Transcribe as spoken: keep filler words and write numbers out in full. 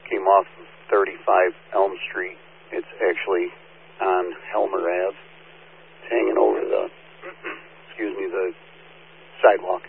came off of thirty-five Elm Street. It's actually on Helmer Ave. It's hanging over the, excuse me, the sidewalk.